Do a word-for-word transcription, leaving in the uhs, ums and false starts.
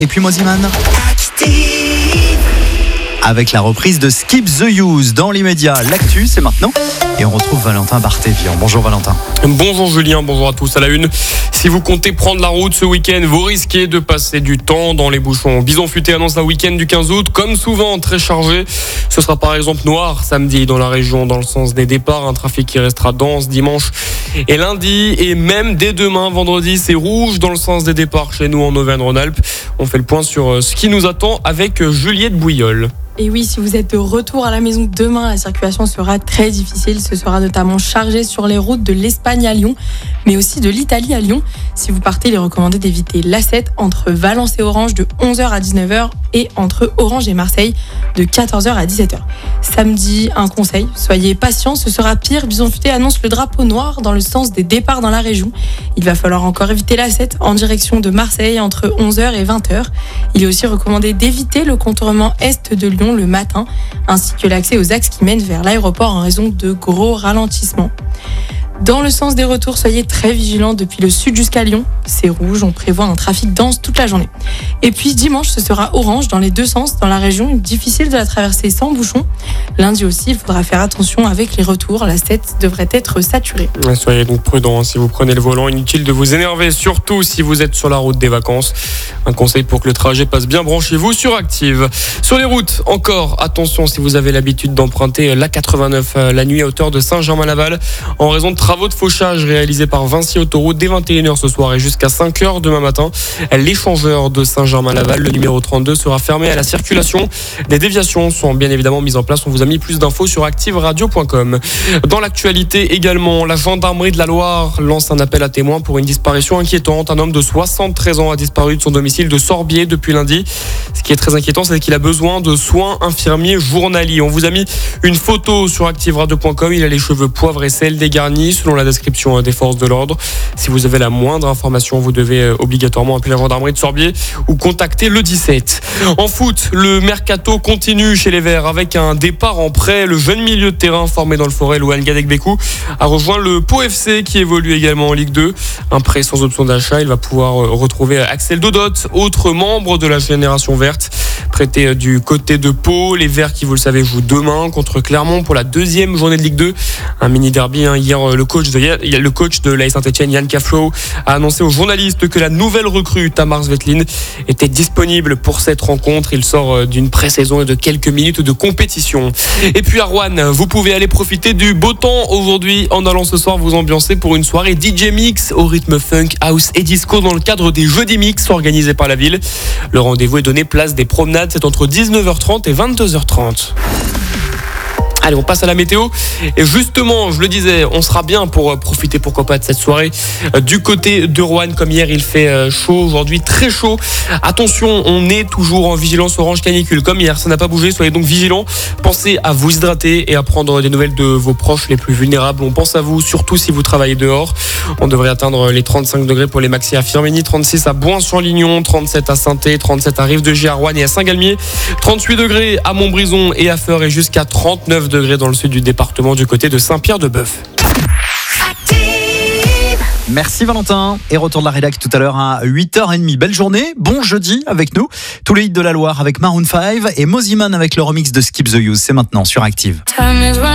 Et puis Moziman avec la reprise de Skip the Use. Dans l'immédiat, l'actu, c'est maintenant. Et on retrouve Valentin Barthévian. Bonjour Valentin. Bonjour Julien, bonjour à tous. À la une, si vous comptez prendre la route ce week-end, vous risquez de passer du temps dans les bouchons. Bison Futé annonce un week-end du quinze août, comme souvent, très chargé. Ce sera par exemple noir samedi dans la région, dans le sens des départs. Un trafic qui restera dense dimanche et lundi. Et même dès demain, vendredi, c'est rouge dans le sens des départs chez nous en Auvergne-Rhône-Alpes. On fait le point sur ce qui nous attend avec Juliette Bouillol. Et oui, si vous êtes de retour à la maison demain, la circulation sera très difficile. Ce sera notamment chargé sur les routes de l'Espagne à Lyon, mais aussi de l'Italie à Lyon. Si vous partez, il est recommandé d'éviter l'A sept entre Valence et Orange de onze heures à dix-neuf heures et entre Orange et Marseille de quatorze heures à dix-sept heures. Samedi, un conseil, soyez patients, ce sera pire. Bison Futé annonce le drapeau noir dans le sens des départs dans la région. Il va falloir encore éviter l'A sept en direction de Marseille entre onze heures et vingt heures. Il est aussi recommandé d'éviter le contournement est de Lyon le matin, ainsi que l'accès aux axes qui mènent vers l'aéroport en raison de gros ralentissements. Dans le sens des retours, soyez très vigilants depuis le sud jusqu'à Lyon. C'est rouge, on prévoit un trafic dense toute la journée. Et puis dimanche, ce sera orange dans les deux sens dans la région. Difficile de la traverser sans bouchon. Lundi aussi, il faudra faire attention avec les retours. La sept devrait être saturée. Soyez donc prudents si vous prenez le volant. Inutile de vous énerver, surtout si vous êtes sur la route des vacances. Un conseil pour que le trajet passe bien, branchez-vous sur Active. Sur les routes, encore, attention si vous avez l'habitude d'emprunter l'A quatre-vingt-neuf la nuit à hauteur de Saint-Germain-Laval en raison de travaux de fauchage réalisés par Vinci Autoroute dès vingt et une heures ce soir et jusqu'à cinq heures demain matin. L'échangeur de Saint-Germain-Laval, le numéro trente-deux, sera fermé à la circulation. Des déviations sont bien évidemment mises en place. On vous a mis plus d'infos sur active radio point com. Dans l'actualité également, la gendarmerie de la Loire lance un appel à témoins pour une disparition inquiétante. Un homme de soixante-treize ans a disparu de son domicile de Sorbier depuis lundi. Ce qui est très inquiétant, c'est qu'il a besoin de soins infirmiers journaliers. On vous a mis une photo sur active radio point com. Il a les cheveux poivre et sel dégarnis selon la description des forces de l'ordre. Si vous avez la moindre information, vous devez obligatoirement appeler la gendarmerie de Sorbier ou contacter le dix-sept. En foot, le mercato continue chez les Verts avec un départ en prêt. Le jeune milieu de terrain formé dans le Forêt, Louane Gadegbekou, a rejoint le Pau F C qui évolue également en Ligue deux. Un prêt sans option d'achat. Il va pouvoir retrouver Axel Dodot, autre membre de la génération verte. Prêté du côté de Pau, les Verts qui, vous le savez, jouent demain contre Clermont pour la deuxième journée de Ligue deux. Un mini derby. Hein. Hier, le coach de le coach de l'A S Saint-Etienne, Yann Caflo, a annoncé aux journalistes que la nouvelle recrue Tamar Svetlin était disponible pour cette rencontre. Il sort d'une pré-saison et de quelques minutes de compétition. Et puis à Roanne, vous pouvez aller profiter du beau temps aujourd'hui en allant ce soir vous ambiancer pour une soirée D J Mix au rythme funk, house et disco dans le cadre des Jeudis Mix organisés par la ville. Le rendez-vous est donné place des Promenades, c'est entre dix-neuf heures trente et vingt-deux heures trente. Allez, on passe à la météo. Et justement, je le disais, on sera bien pour profiter, pourquoi pas, de cette soirée. Du côté de Roanne, comme hier, il fait chaud aujourd'hui, très chaud. Attention, on est toujours en vigilance orange canicule. Comme hier, ça n'a pas bougé, soyez donc vigilants. Pensez à vous hydrater et à prendre des nouvelles de vos proches les plus vulnérables. On pense à vous, surtout si vous travaillez dehors. On devrait atteindre les trente-cinq degrés pour les maxi à Firminy, trente-six à Boins-sur-Lignon, trente-sept à Sainté, trente-sept à Rive-de-Gier, à Roanne et à Saint-Galmier, trente-huit degrés à Montbrison et à Feur et jusqu'à trente-neuf degrés dans le sud du département du côté de Saint-Pierre-de-Bœuf. Merci Valentin. Et retour de la rédac tout à l'heure à huit heures trente. Belle journée, bon jeudi avec nous. Tous les hits de la Loire avec Maroon cinq et Moziman avec le remix de Skip the Use. C'est maintenant sur Active.